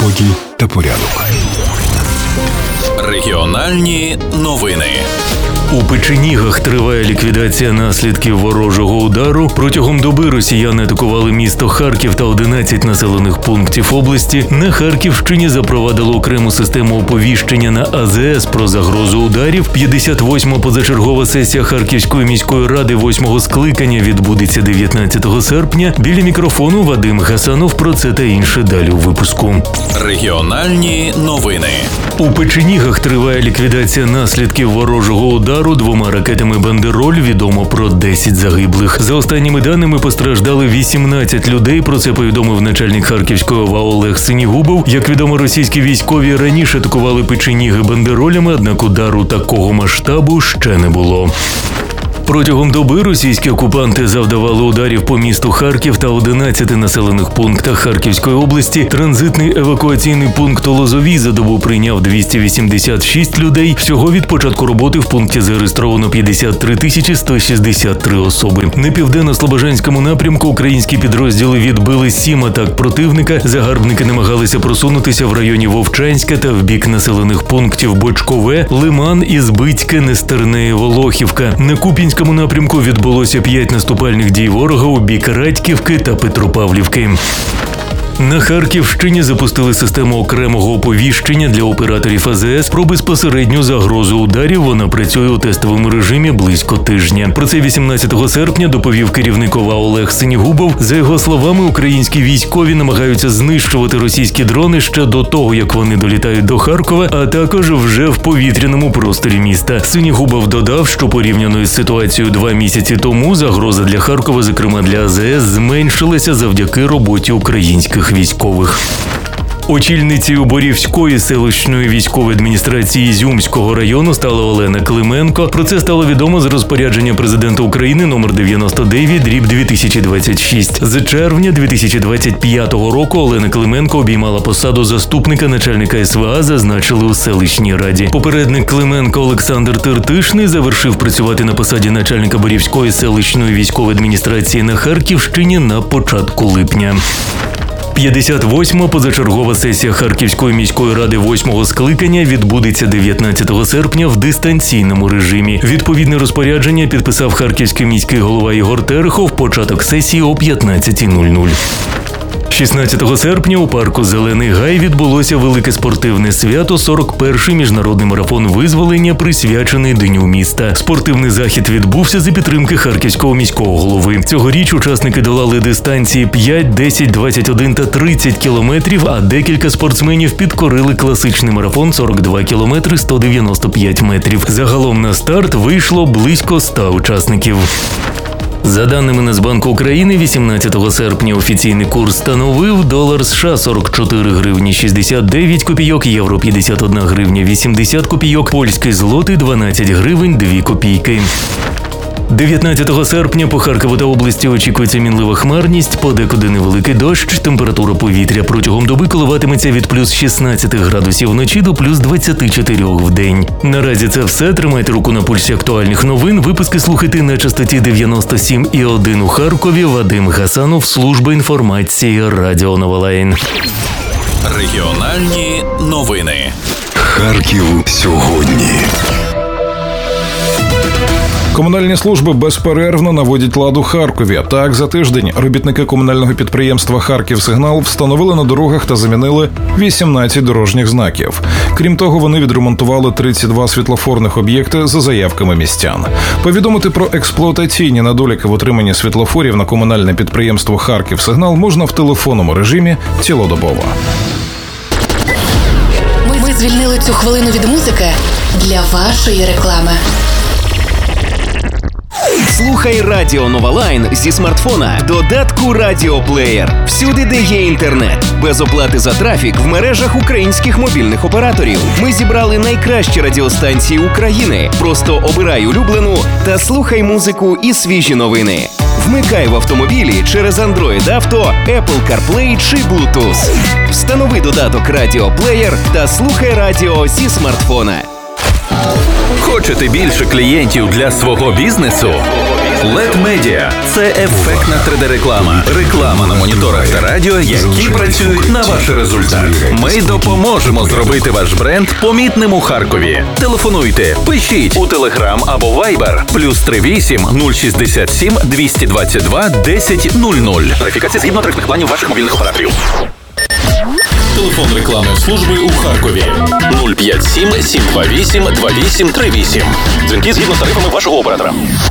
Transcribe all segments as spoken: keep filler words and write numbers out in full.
спокій та порядок. Регіональні новини. У Печенігах триває ліквідація наслідків ворожого удару. Протягом доби росіяни атакували місто Харків та одинадцять населених пунктів області. На Харківщині запровадили окрему систему оповіщення на А З С про загрозу ударів. п'ятдесят восьма позачергова сесія Харківської міської ради восьмого скликання відбудеться дев'ятнадцятого серпня. Біля мікрофону Вадим Гасанов. Про це та інше далі у випуску. Регіональні новини. У Печенігах триває ліквідація наслідків ворожого удару. Двома ракетами «Бандероль» відомо про десять загиблих. За останніми даними постраждали вісімнадцять людей. Про це повідомив начальник Харківської О В А Олег Синігубов. Як відомо, російські військові раніше атакували Печеніги бандеролями, однак удару такого масштабу ще не було. Протягом доби російські окупанти завдавали ударів по місту Харків та одинадцяти населених пунктах Харківської області. Транзитний евакуаційний пункт у Лозовій за добу прийняв двісті вісімдесят шість людей. Всього від початку роботи в пункті зареєстровано п'ятдесят три тисячі сто шістдесят три особи. На південно-слобожанському напрямку українські підрозділи відбили сім атак противника. Загарбники намагалися просунутися в районі Вовчанська та в бік населених пунктів Бочкове, Лиман, Ізбицьке, Нестерне і Волохівка. На Куп'янському На Куп'янському напрямку відбулося п'ять наступальних дій ворога у бік Радьківки та Петропавлівки. На Харківщині запустили систему окремого оповіщення для операторів А З С про безпосередню загрозу ударів. Вона працює у тестовому режимі близько тижня. Про це вісімнадцятого серпня доповів керівник О В А Олег Синігубов. За його словами, українські військові намагаються знищувати російські дрони ще до того, як вони долітають до Харкова, а також вже в повітряному просторі міста. Синігубов додав, що порівняно із ситуацією два місяці тому, загроза для Харкова, зокрема для А З С, зменшилася завдяки роботі українських військових. Очільницею Борівської селищної військової адміністрації Ізюмського району стала Олена Клименко. Про це стало відомо з розпорядження президента України номер дев'яносто дев'ять дріб дві тисячі двадцять шість. З червня дві тисячі двадцять п'ятого року Олена Клименко обіймала посаду заступника начальника С В А, зазначили у селищній раді. Попередник Клименко Олександр Тертишний завершив працювати на посаді начальника Борівської селищної військової адміністрації на Харківщині на початку липня. п'ятдесят восьма позачергова сесія Харківської міської ради восьмого скликання відбудеться дев'ятнадцятого серпня в дистанційному режимі. Відповідне розпорядження підписав харківський міський голова Ігор Терехов. Початок сесії о п'ятнадцята нуль нуль. шістнадцятого серпня у парку «Зелений гай» відбулося велике спортивне свято – сорок перший міжнародний марафон визволення, присвячений Дню міста. Спортивний захід відбувся за підтримки Харківського міського голови. Цьогоріч учасники долали дистанції п'ять, десять, двадцять один та тридцять кілометрів, а декілька спортсменів підкорили класичний марафон сорок два кілометри сто дев'яносто п'ять метрів. Загалом на старт вийшло близько ста учасників. За даними Нацбанку України, вісімнадцятого серпня офіційний курс становив долар США сорок чотири гривні шістдесят дев'ять копійок, євро п'ятдесят одна гривня вісімдесят копійок, польський злотий дванадцять гривень дві копійки. дев'ятнадцятого серпня по Харкову та області очікується мінлива хмарність, подекуди невеликий дощ, температура повітря протягом доби коливатиметься від плюс шістнадцять градусів вночі до плюс двадцять чотири в день. Наразі це все. Тримайте руку на пульсі актуальних новин. Випуски слухайте на частоті дев'яносто сім і один у Харкові. Вадим Гасанов, служба інформації Радіо Новолайн. Регіональні новини. Харків сьогодні. Комунальні служби безперервно наводять лад у Харкові. Так, за тиждень робітники комунального підприємства «Харківсигнал» встановили на дорогах та замінили вісімнадцять дорожніх знаків. Крім того, вони відремонтували тридцять два світлофорних об'єкти за заявками містян. Повідомити про експлуатаційні недоліки в утриманні світлофорів на комунальне підприємство «Харківсигнал» можна в телефонному режимі цілодобово. Ми звільнили цю хвилину від музики для вашої реклами. Слухай Радіо Новолайн зі смартфона, додатку Радіоплеєр. Всюди, де є інтернет. Без оплати за трафік в мережах українських мобільних операторів. Ми зібрали найкращі радіостанції України. Просто обирай улюблену та слухай музику і свіжі новини. Вмикай в автомобілі через Android Auto, Apple CarPlay чи Bluetooth. Встанови додаток Радіоплеєр та слухай радіо зі смартфона. Хочете більше клієнтів для свого бізнесу? Лед Медіа – це ефектна три де-реклама. Реклама на моніторах та радіо, які працюють на ваш результат. Ми допоможемо зробити ваш бренд помітним у Харкові. Телефонуйте, пишіть у Telegram або Viber плюс три вісім нуль шістдесят сім двісті двадцять два десять нуль нуль. Тарифікація згідно тарифних планів ваших мобільних операторів. Телефон рекламної служби у Харкові нуль п'ять сім сім два вісім два вісім три вісім. Дзвінки згідно з тарифами вашого оператора.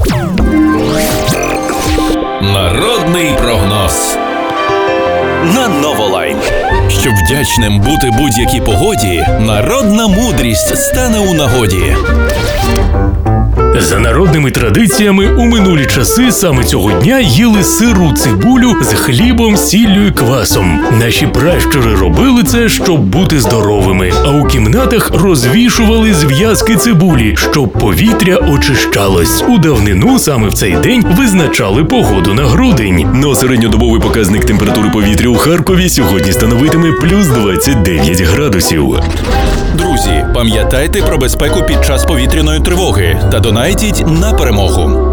Народний прогноз на Новолайн. Щоб вдячним бути будь-якій погоді, народна мудрість стане у нагоді. За народними традиціями, у минулі часи саме цього дня їли сиру цибулю з хлібом, сіллю і квасом. Наші пращури робили це, щоб бути здоровими, а у кімнатах розвішували зв'язки цибулі, щоб повітря очищалось. У давнину саме в цей день визначали погоду на грудень. Но середньодобовий показник температури повітря у Харкові сьогодні становитиме плюс двадцять дев'ять градусів. Друзі, пам'ятайте про безпеку під час повітряної тривоги та донайтіть на перемогу.